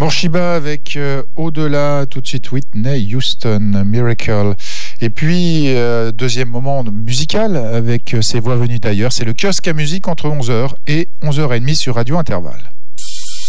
Shiba avec Au-delà, tout de suite Whitney Houston, Miracle. Et puis, deuxième moment musical avec ses voix venues d'ailleurs, c'est le kiosque à musique entre 11h et 11h30 sur Radio Intervalle.